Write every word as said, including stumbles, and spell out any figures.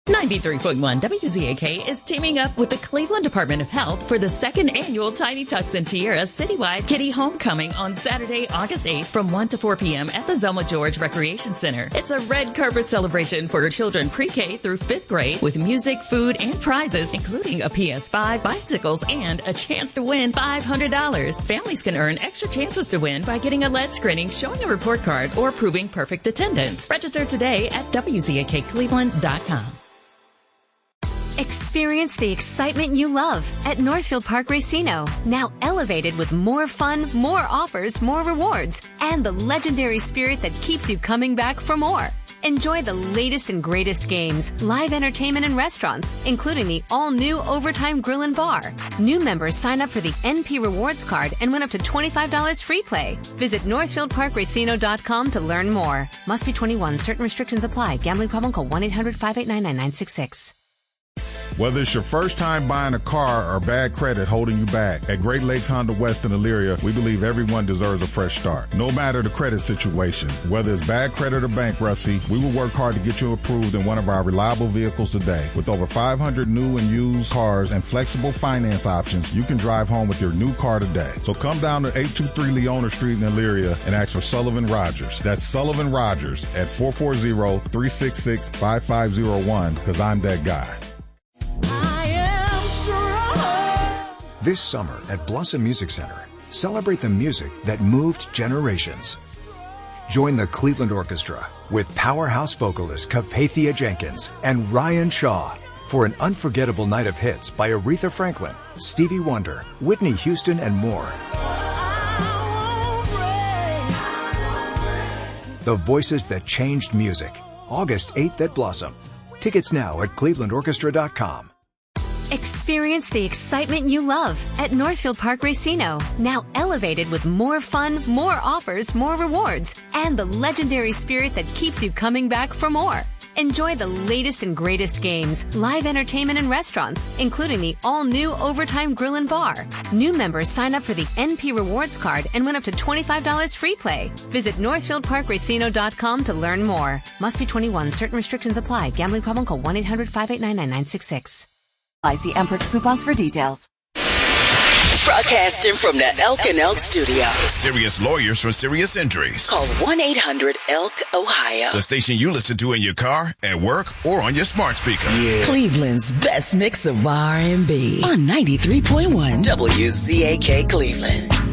ninety-three point one W Z A K is teaming up with the Cleveland Department of Health for the second annual Tiny Tucks and Tiara Citywide Kitty Homecoming on Saturday, August eighth from one to four p.m. at the Zelma George Recreation Center. It's a red carpet celebration for children pre-K through fifth grade with music, food, and prizes, including a P S five, bicycles, and a chance to win five hundred dollars. Families can earn extra chances to win by getting a L E D screening, showing a report card, or proving perfect attendance. Register today at W Z A K Cleveland dot com. Experience the excitement you love at Northfield Park Racino, now elevated with more fun, more offers, more rewards, and the legendary spirit that keeps you coming back for more. Enjoy the latest and greatest games, live entertainment, and restaurants, including the all-new Overtime Grill and Bar. New members sign up for the N P Rewards Card and win up to twenty-five dollars free play. Visit Northfield Park Racino dot com to learn more. Must be twenty-one. Certain restrictions apply. Gambling problem? Call one eight hundred five eight nine nine nine six six. Whether it's your first time buying a car or bad credit holding you back, at Great Lakes Honda West in Elyria, we believe everyone deserves a fresh start. No matter the credit situation, whether it's bad credit or bankruptcy, we will work hard to get you approved in one of our reliable vehicles today. With over five hundred new and used cars and flexible finance options, you can drive home with your new car today. So come down to eight two three Leona Street in Elyria and ask for Sullivan Rogers. That's Sullivan Rogers at four four zero, three six six, five five zero one, because I'm that guy. This summer at Blossom Music Center, celebrate the music that moved generations. Join the Cleveland Orchestra with powerhouse vocalist Carpathia Jenkins and Ryan Shaw for an unforgettable night of hits by Aretha Franklin, Stevie Wonder, Whitney Houston, and more. The voices that changed music. August eighth at Blossom. Tickets now at cleveland orchestra dot com. Experience the excitement you love at Northfield Park Racino, now elevated with more fun, more offers, more rewards, and the legendary spirit that keeps you coming back for more. Enjoy the latest and greatest games, live entertainment, and restaurants, including the all-new Overtime Grill and Bar. New members sign up for the N P Rewards Card and win up to twenty-five dollars free play. Visit Northfield Park Racino dot com to learn more. Must be twenty-one. Certain restrictions apply. Gambling problem? Call one eight hundred five eight nine nine nine six six. I see M Perks coupons for details. Broadcasting from the Elk and Elk Studio. Serious lawyers for serious injuries. Call one eight hundred elk ohio. The station you listen to in your car, at work, or on your smart speaker. Yeah. Cleveland's best mix of R and B on ninety-three point one W Z A K Cleveland.